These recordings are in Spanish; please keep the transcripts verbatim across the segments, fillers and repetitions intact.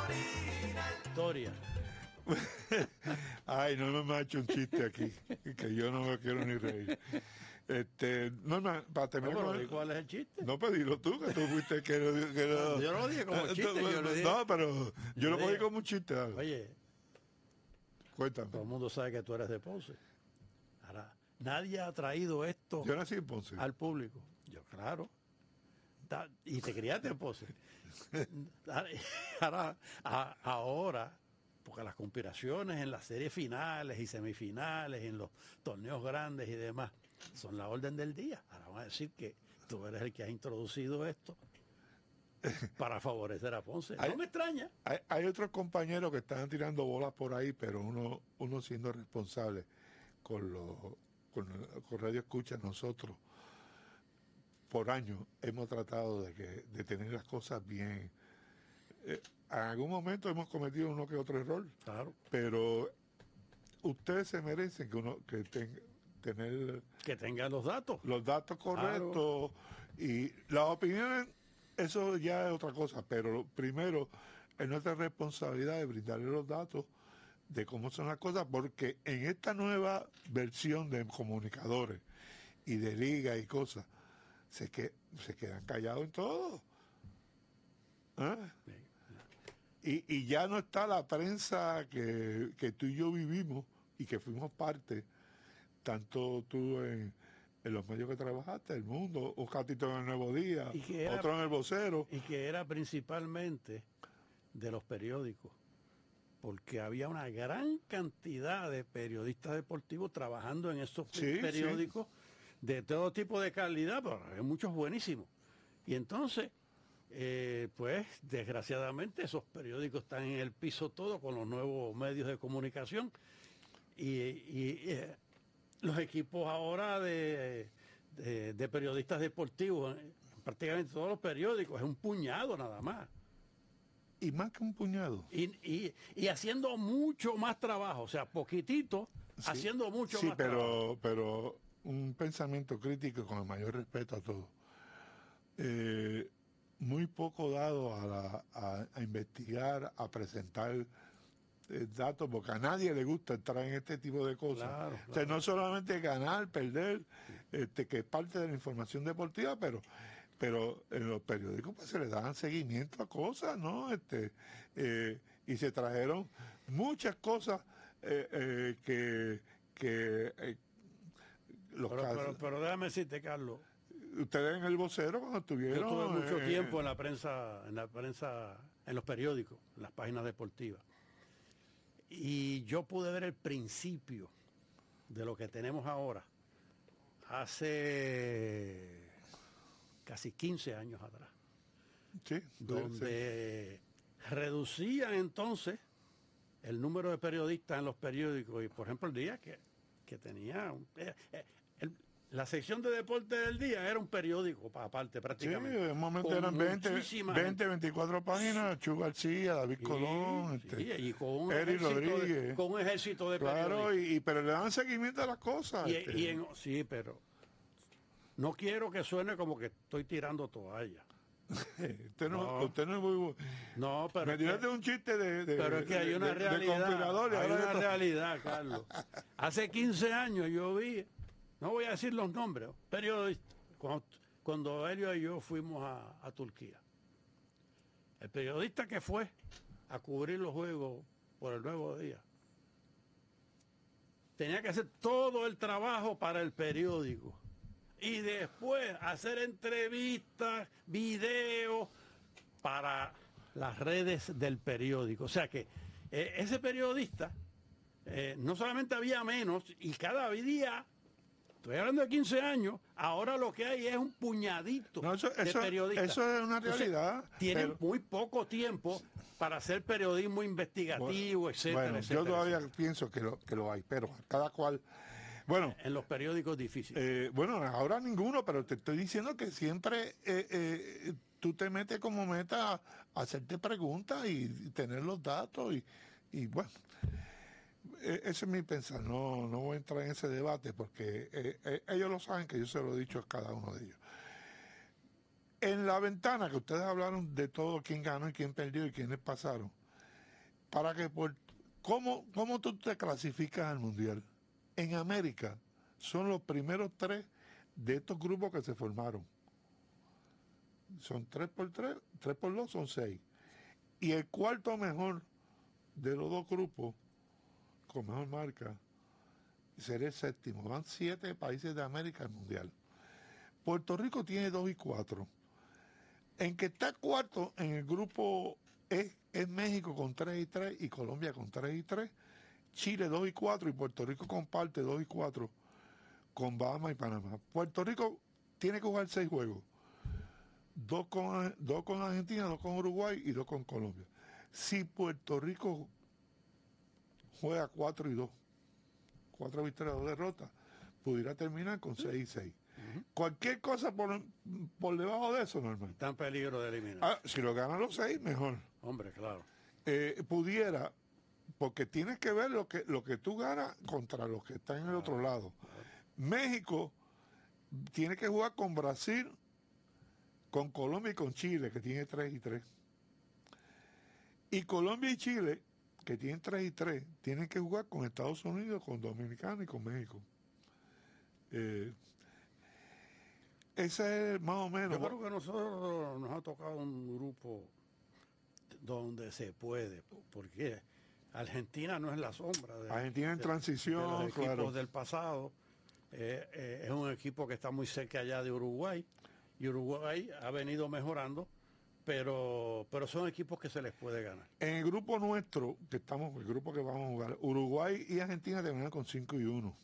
Historia. Ay, no me ha hecho un chiste aquí, que yo no me quiero ni reír. Este, Norma, para terminar. No, con pero ¿cuál es el chiste? No, pero dilo tú, que tú fuiste que lo, que lo- Yo no lo dije como chiste, yo lo dije. No, pero yo, Yo lo cogí dije, como un chiste. Algo. Oye, Cuéntame. todo el mundo sabe que tú eres de Ponce. Ahora, nadie ha traído esto Yo nací en Ponce. al público. Yo, claro. Da- y te criaste en Ponce. Ahora, a- ahora, porque las conspiraciones en las series finales y semifinales, en los torneos grandes y demás, son la orden del día. Ahora van a decir que tú eres el que has introducido esto para favorecer a Ponce. Hay- No me extraña. Hay, hay otros compañeros que están tirando bolas por ahí, pero uno, uno siendo responsable con los con, con Radio Escucha, nosotros por años hemos tratado de que de tener las cosas bien. Eh, en algún momento hemos cometido uno que otro error, Claro. pero ustedes se merecen que uno que tenga tener Que tengan los datos. los datos correctos y las opiniones, eso ya es otra cosa, pero lo primero es nuestra responsabilidad de brindarle los datos de cómo son las cosas, porque en esta nueva versión de comunicadores y de liga y cosas, se, que, se quedan callados en todo. ¿Ah? Y, y ya no está la prensa que, que tú y yo vivimos y que fuimos parte, tanto tú en, en los medios que trabajaste, El Mundo, un ratito en El Nuevo Día, Y que era- otro en El Vocero. Y que era principalmente de los periódicos, porque había una gran cantidad de periodistas deportivos trabajando en esos Sí, periódicos de todo tipo de calidad, pero había muchos buenísimos. Y entonces, eh, pues desgraciadamente esos periódicos están en el piso todo con los nuevos medios de comunicación y, y, eh, los equipos ahora de, de- de periodistas deportivos, eh, prácticamente todos los periódicos, es un puñado nada más. Y más que un puñado. Y, y, y haciendo mucho más trabajo, o sea, poquitito, Sí, haciendo mucho sí, más trabajo. pero, pero un pensamiento crítico con el mayor respeto a todo. Eh, muy poco dado a, la- a- a investigar, a presentar eh, datos, porque a nadie le gusta entrar en este tipo de cosas. Claro, O sea, claro. no solamente ganar, perder, este, que es parte de la información deportiva, pero pero en los periódicos pues se le daban seguimiento a cosas, ¿no? Este, eh, y se trajeron muchas cosas eh, eh, que, que eh, los Pero, casos- pero, pero déjame decirte, Carlos, ustedes en El Vocero cuando yo estuvieron estuve mucho eh, tiempo en la prensa, en la prensa, en los periódicos, en las páginas deportivas. Y yo pude ver el principio de lo que tenemos ahora, hace casi quince años atrás, sí, donde reducían entonces el número de periodistas en los periódicos. Y por ejemplo, el día que, que tenía un- eh, eh, el- la sección de deporte del día era un periódico pa- aparte sí, prácticamente. en un momento con eran veinte, muchísima veinte, veinticuatro páginas, Chu García, David Sí, Colón, sí, este, y con un, Eric ejército de, Rodríguez. con un ejército de Claro, periodistas. y, y- pero le daban seguimiento a las cosas. Y, este. y en- sí, pero no quiero que suene como que estoy tirando toalla. Usted no, No. usted no es muy bu- No, pero, Me es que, tiraste un chiste de, de- pero es que hay de- una de- de realidad. conspiradores, Hay ahora una esto- realidad, Carlos. Hace quince años yo vi, no voy a decir los nombres, periodistas, cuando, cuando Helio y yo fuimos a, a Turquía. El periodista que fue a cubrir los juegos por el Nuevo Día tenía que hacer todo el trabajo para el periódico y después hacer entrevistas, videos para las redes del periódico. O sea que eh, ese periodista eh, no solamente había menos, y cada día, estoy hablando de quince años, ahora lo que hay es un puñadito No, eso- de eso- periodistas. eso es una Entonces, realidad, tienen pero- muy poco tiempo para hacer periodismo investigativo, etcétera, Bueno, etcétera, yo todavía etcétera. pienso que lo, que lo hay, pero cada cual. Bueno, En los periódicos difíciles. eh, bueno, ahora ninguno, pero te estoy diciendo que siempre eh, eh, tú te metes como meta a hacerte preguntas y, y tener los datos y, y bueno, eh, ese es mi pensar. No, no voy a entrar en ese debate porque eh, eh, ellos lo saben que yo se lo he dicho a cada uno de ellos. En la ventana que ustedes hablaron de todo, quién ganó y quién perdió y quiénes pasaron, para que por ¿cómo, ¿cómo tú te clasificas al Mundial? En América son los primeros tres de estos grupos que se formaron. Son tres por tres, tres por dos son seis. Y el cuarto mejor de los dos grupos, con mejor marca, será el séptimo. Van siete países de América al Mundial. Puerto Rico tiene dos y cuatro. En que está cuarto en el grupo es, es México con tres y tres y Colombia con tres y tres, Chile dos y cuatro y Puerto Rico comparte dos y cuatro con Bahamas y Panamá. Puerto Rico tiene que jugar seis juegos, dos con, dos con Argentina, dos con Uruguay y dos con Colombia. Si Puerto Rico juega cuatro y dos, cuatro victorias, dos derrotas, pudiera terminar con seis y seis. Uh-huh. Cualquier cosa por, por debajo de eso, normal. Está en peligro de eliminar. Ah, si lo ganan los seis, mejor. Hombre, claro. Eh, pudiera, porque tienes que ver lo que, lo que tú ganas contra los que están en el otro lado. México tiene que jugar con Brasil, con Colombia y con Chile, que tiene tres y tres. Y Colombia y Chile, que tienen tres y tres, tienen que jugar con Estados Unidos, con Dominicana y con México. Eh, ese es más o menos. Yo creo que nosotros nos ha tocado un grupo donde se puede, porque Argentina no es la sombra de, Argentina en de, transición, de los equipos claro. del pasado. Eh, eh, es un equipo que está muy cerca allá de Uruguay, y Uruguay ha venido mejorando, pero pero son equipos que se les puede ganar. En el grupo nuestro, que estamos, el grupo que vamos a jugar, Uruguay y Argentina terminan con cinco y uno.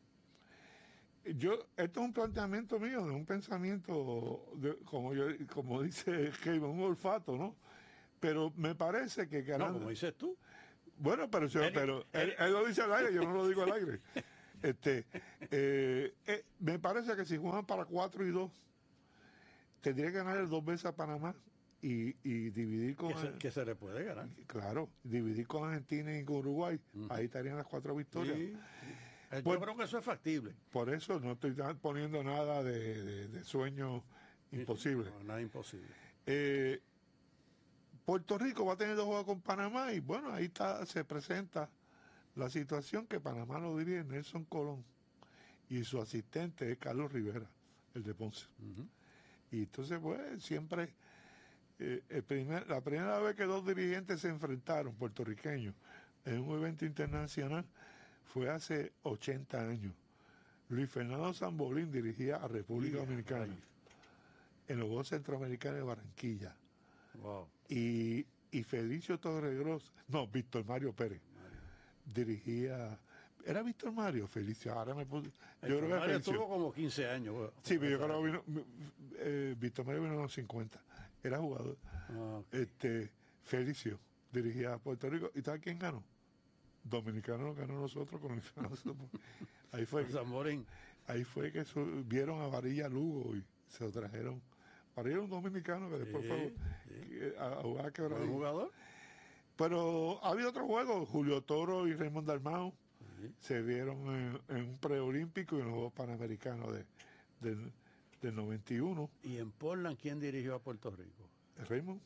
Yo, esto es un planteamiento mío, de un pensamiento, de, como yo, como dice Kevin, un olfato, ¿no? Pero me parece que ganando... No, como dices tú. Bueno, pero, yo, Eric, pero Eric. Él, él lo dice al aire, yo no lo digo al aire. Este, eh, eh, me parece que si juegan para cuatro y dos, tendría que ganar dos veces a Panamá y, y dividir con... Que se, que se le puede ganar. Claro, dividir con Argentina y con Uruguay, uh-huh. Ahí estarían las cuatro victorias. Sí, sí. Yo Pues, creo que eso es factible. Por eso no estoy poniendo nada de, de, de sueño imposible. No, nada imposible. Eh, Puerto Rico va a tener dos juegos con Panamá y bueno, ahí está, se presenta la situación que Panamá lo dirige Nelson Colón y su asistente es Carlos Rivera, el de Ponce. Uh-huh. Y entonces pues siempre, eh, el primer, la primera vez que dos dirigentes se enfrentaron, puertorriqueños, en un evento internacional, fue hace ochenta años. Luis Fernando Zambolín dirigía a República Dominicana ay. En los Juegos Centroamericanos de Barranquilla. Wow. Y, y Felicio Torregros, no, Víctor Mario Pérez, Mario. Dirigía, ¿era Víctor Mario? Felicio, ahora me puse... Yo creo que Mario estuvo como quince años. Bueno, sí, pero yo creo que vino, eh, Víctor Mario vino en los cincuenta, era jugador. Ah, okay. Este, Felicio dirigía a Puerto Rico, ¿y sabes quién ganó? Dominicano ganó nosotros con el ahí fue que, ahí fue que vieron a Varilla Lugo y se lo trajeron. Varilla un dominicano que después sí, fue sí. a, a jugar a ¿Un jugador? Pero ha habido otros juegos, Julio Toro y Raymond Dalmau sí. Se vieron en, en un preolímpico y en los Juegos Panamericanos de, de, del noventa y uno. ¿Y en Portland quién dirigió a Puerto Rico? Raymond.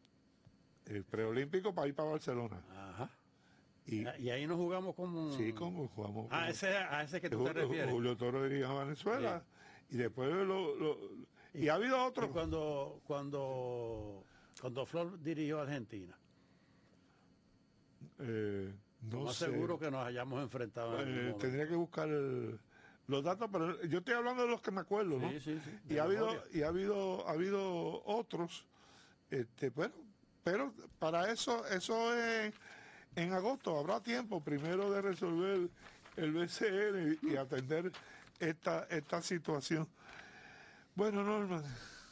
El preolímpico para ir para Barcelona. Ajá. Y, y ahí nos jugamos como... Sí, como jugamos. Ah, como, ese, a ese que tú te refieres. Julio Toro dirigía a Venezuela sí. Y después lo... lo y, y ha habido otro... Y cuando, cuando, cuando Flor dirigió a Argentina. Eh, no más sé. seguro que nos hayamos enfrentado. Eh, tendría que buscar el, los datos, pero yo estoy hablando de los que me acuerdo, ¿no? Sí, sí, sí. Y ha habido, y ha habido, ha habido otros, este, bueno, pero para eso, eso es... En agosto habrá tiempo primero de resolver el B C N y, y atender esta, esta situación. Bueno, Norman,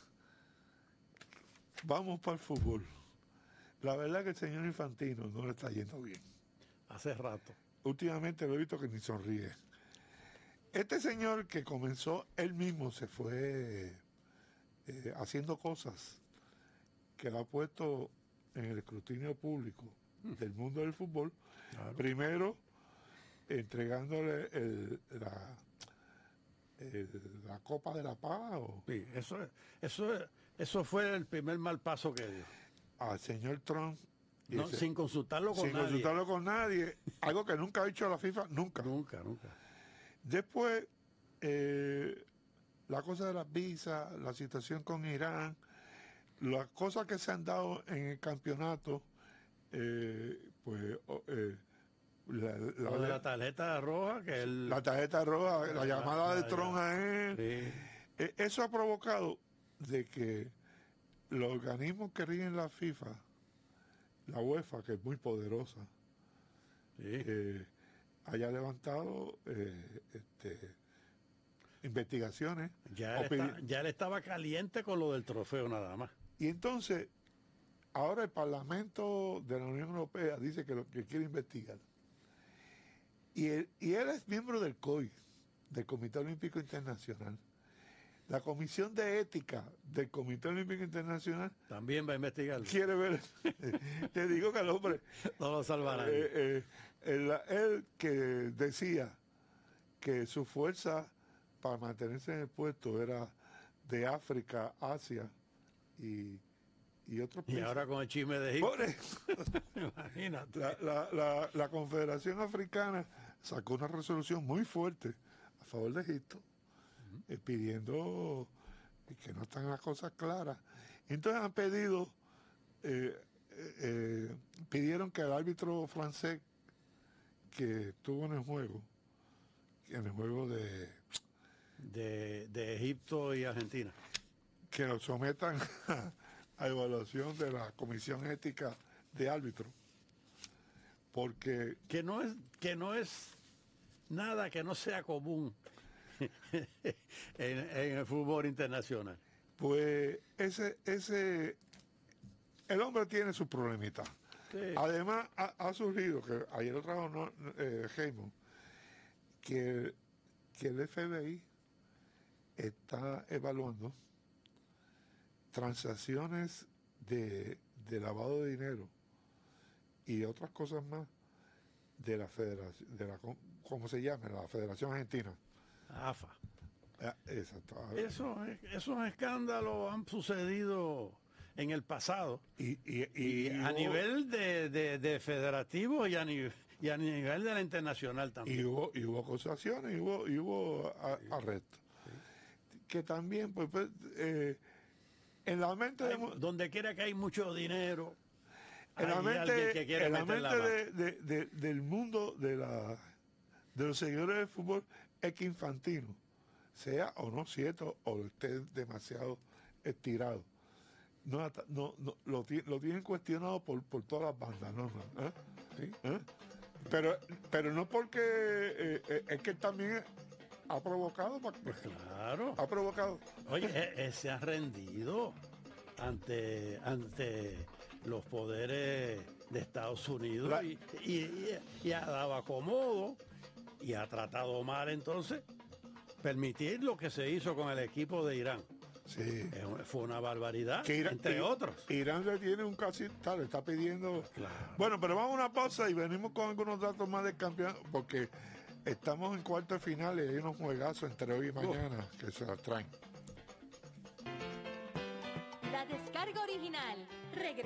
vamos para el fútbol. La verdad que el señor Infantino no le está yendo bien. Hace rato. Últimamente lo he visto que ni sonríe. Este señor que comenzó, él mismo se fue eh, haciendo cosas que lo ha puesto en el escrutinio público del mundo del fútbol, claro. Primero entregándole el, la, el, la Copa de la Paz. O, sí, eso, eso, eso fue el primer mal paso que dio. Al señor Trump No, ese, sin consultarlo con sin nadie. consultarlo con nadie, algo que nunca ha hecho la FIFA, nunca. Nunca, nunca. Después, eh, la cosa de las visas, la situación con Irán, las cosas que se han dado en el campeonato, eh, pues oh, eh, la, la, Lo de la tarjeta roja, que el, la tarjeta roja, la, la llamada de Tron a él, sí. eh, eso ha provocado de que los organismos que rigen la FIFA, la UEFA, que es muy poderosa, Sí. eh, haya levantado eh, este, investigaciones. Ya, él está, ya él estaba caliente con lo del trofeo nada más. Y entonces, ahora el Parlamento de la Unión Europea dice que lo que quiere investigar. Y él, y él es miembro del C O I, del Comité Olímpico Internacional. La Comisión de Ética del Comité Olímpico Internacional también va a investigar. Quiere ver. Te digo que el hombre. No lo salvarán. Eh, eh, él, él que decía que su fuerza para mantenerse en el puesto era de África, Asia y, y otros Y países. ahora con el chisme de Egipto. Por eso, Imagínate. la, la, la, la Confederación Africana sacó una resolución muy fuerte a favor de Egipto, eh, pidiendo que no están las cosas claras. Entonces han pedido, eh, eh, eh, pidieron que el árbitro francés que estuvo en el juego, en el juego de... De, de Egipto y Argentina. Que lo sometan a, a evaluación de la Comisión Ética de Árbitros. Porque... Que no es, que no es nada que no sea común en, en el fútbol internacional. Pues ese, ese, el hombre tiene sus problemitas. Sí. Además ha, ha surgido, que ayer lo trajo no, eh, Heyman, que, que el F B I está evaluando transacciones de, de lavado de dinero y otras cosas más de la federación, de la, ¿cómo se llama? La Federación Argentina. A F A. Ah, exacto. Eso, esos escándalos han sucedido en el pasado. Y, y, y, Y a hubo, nivel de, de, de federativo y a, nivel, y a nivel de la internacional también. y hubo, y hubo acusaciones y hubo, y hubo a, Sí. arrestos. Sí. Que también, pues, pues eh, en la mente Hay, de, donde quiera que hay mucho dinero, en la hay mente, alguien que quiere en la meter la mente mano. de, de, de, del mundo de, la, de los seguidores del fútbol es que Infantino, sea o no cierto, o esté demasiado estirado, no, no, no lo, lo tienen cuestionado por, por todas las bandas, ¿no? ¿Eh? Sí. ¿Eh? Pero, pero no porque eh, eh, es que también ha provocado, Pues claro. ha provocado. Oye, él, él se ha rendido ante, ante los poderes de Estados Unidos La- y, y, y- y ha dado acomodo y ha tratado mal entonces permitir lo que se hizo con el equipo de Irán. Sí. Eh, Fue una barbaridad, Que Irán- entre que otros. Irán le tiene un casi tal, está pidiendo. Claro. Bueno, pero vamos a una pausa y venimos con algunos datos más del campeonato, porque estamos en cuartos de final y hay unos juegazos entre hoy y mañana que se las traen. La descarga original. Regresa.